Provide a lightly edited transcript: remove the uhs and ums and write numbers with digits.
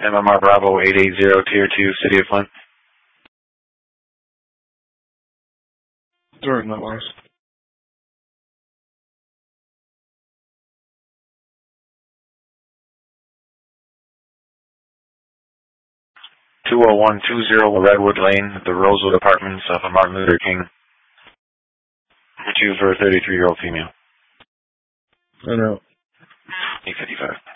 MMR Bravo 880, Tier 2, City of Flint. During that last. Redwood Lane, the Rosewood Apartments of Martin Luther King. 2 for a 33-year-old female. I know. 855.